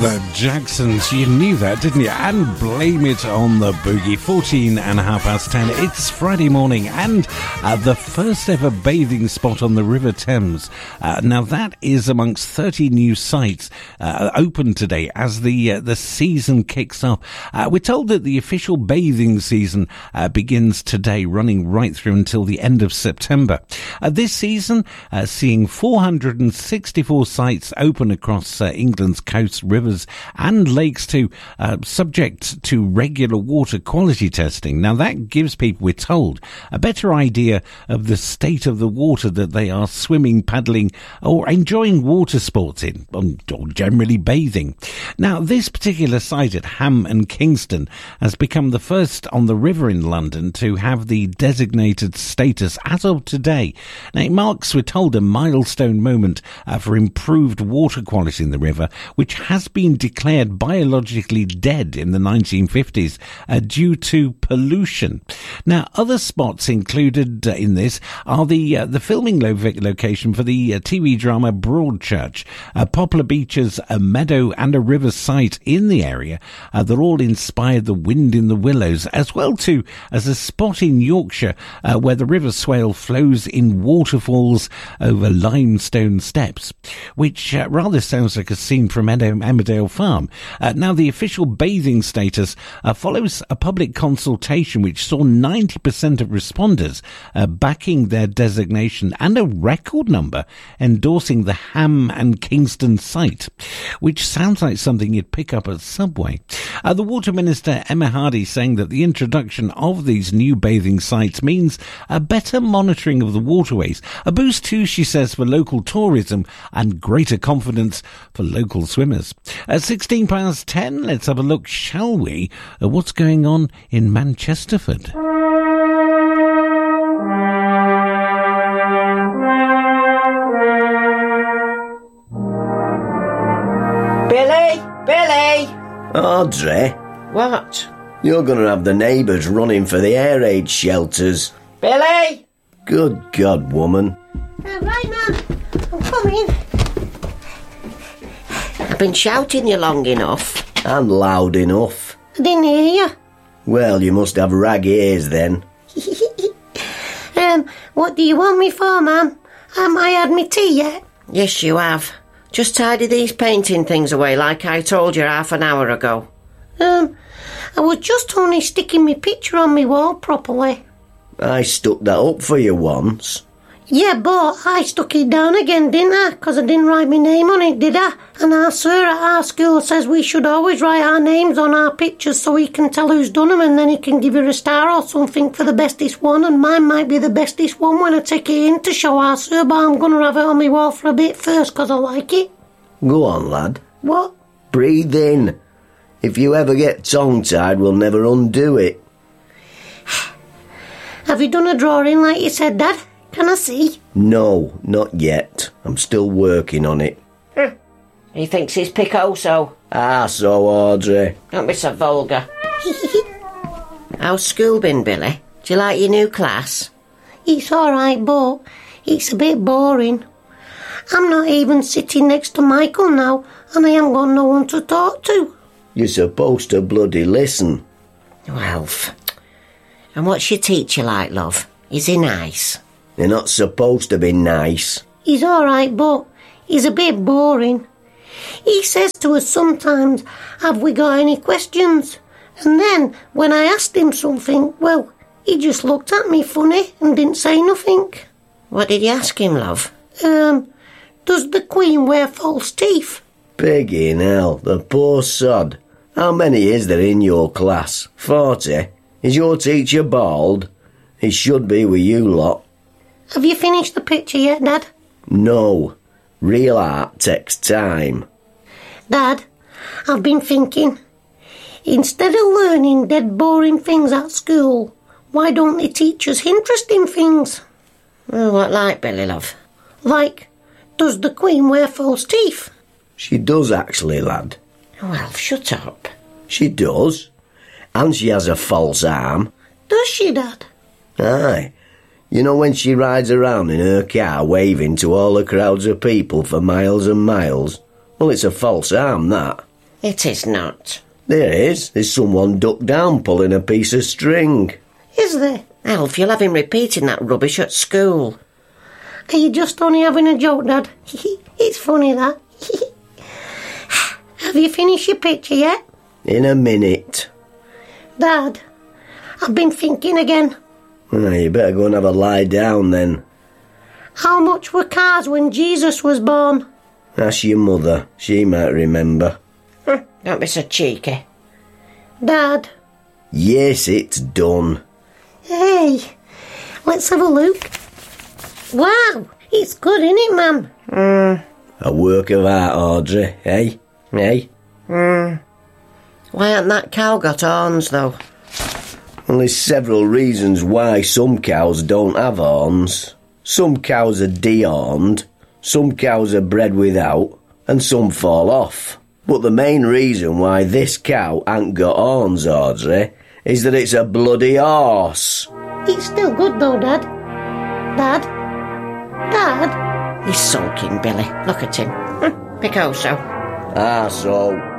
The Jacksons, you knew that, didn't you? And blame it on the boogie. 10:14. It's Friday morning, and the first ever bathing spot on the River Thames. Now that is amongst 30 new sites open today as the season kicks off. We're told that the official bathing season begins today, running right through until the end of September. This season, seeing 464 sites open across England's coast, rivers and lakes too, subject to regular water quality testing. Now that gives people, we're told, a better idea of the state of the water that they are swimming, paddling or enjoying water sports in, or generally bathing. Now this particular site at Ham and Kingston has become the first on the river in London to have the designated status as of today. Now it marks, we're told, a milestone moment for improved water quality in the river, which has been declared biologically dead in the 1950s due to pollution. Now, other spots included in this are the filming location for the TV drama Broadchurch, Poplar Beaches, a meadow and a river site in the area that all inspired The Wind in the Willows, as well too as a spot in Yorkshire where the River Swale flows in waterfalls over limestone steps, which rather sounds like a scene from Emmerdale Farm. Now the official bathing status follows a public consultation which saw 90% of responders backing their designation and a record number endorsing the Ham and Kingston site, which sounds like something you'd pick up at Subway. The Water Minister Emma Hardy saying that the introduction of these new bathing sites means a better monitoring of the waterways, a boost too, she says, for local tourism and greater confidence for local swimmers. 10:16, let's have a look, shall we, at what's going on in Manchesterford. Billy! Audrey? What? You're going to have the neighbours running for the air raid shelters. Billy! Good God, woman. Right, Mum. I'm coming. I've been shouting you long enough. And loud enough. I didn't hear you. Well, you must have rag ears then. What do you want me for, Mum? I had my tea yet? Yes, you have. Just tidy these painting things away like I told you half an hour ago. I was just only sticking my picture on my wall properly. I stuck that up for you once. Yeah, but I stuck it down again, didn't I? 'Cause I didn't write my name on it, did I? And our sir at our school says we should always write our names on our pictures so he can tell who's done them, and then he can give you a star or something for the bestest one, and mine might be the bestest one when I take it in to show our sir, but I'm going to have it on my wall for a bit first 'cause I like it. Go on, lad. What? Breathe in. If you ever get tongue-tied, we'll never undo it. Have you done a drawing like you said, Dad? Can I see? No, not yet. I'm still working on it. He thinks he's Picasso. So, Audrey. Don't be so vulgar. How's school been, Billy? Do you like your new class? It's alright, but it's a bit boring. I'm not even sitting next to Michael now, and I haven't got no one to talk to. You're supposed to bloody listen. Well, and what's your teacher like, love? Is he nice? You're not supposed to be nice. He's alright, but he's a bit boring. He says to us sometimes, have we got any questions? And then, when I asked him something, well, he just looked at me funny and didn't say nothing. What did you ask him, love? Does the Queen wear false teeth? Piggy hell, the poor sod. How many is there in your class? 40? Is your teacher bald? He should be with you lot. Have you finished the picture yet, Dad? No. Real art takes time. Dad, I've been thinking, instead of learning dead boring things at school, why don't they teach us interesting things? Well, what like, Billy, love? Like, does the Queen wear false teeth? She does actually, lad. Well, shut up. She does. And she has a false arm. Does she, Dad? Aye. You know when she rides around in her car waving to all the crowds of people for miles and miles? Well, it's a false arm, that. It is not. There is. There's someone ducked down pulling a piece of string. Is there? Alf, you'll have him repeating that rubbish at school. Are you just only having a joke, Dad? It's funny, that. Have you finished your picture yet? In a minute. Dad, I've been thinking again. You better go and have a lie down then. How much were cars when Jesus was born? Ask your mother. She might remember. Don't be so cheeky. Dad. Yes, it's done. Hey, let's have a look. Wow, it's good, isn't it, Mum? A work of art, Audrey, eh? Eh? Why hasn't that cow got horns, though? Well, there's several reasons why some cows don't have horns. Some cows are dehorned, some cows are bred without, and some fall off. But the main reason why this cow ain't got horns, Audrey, is that it's a bloody horse. It's still good, though, Dad. Dad? Dad? He's sulking, Billy. Look at him. Picoso. So...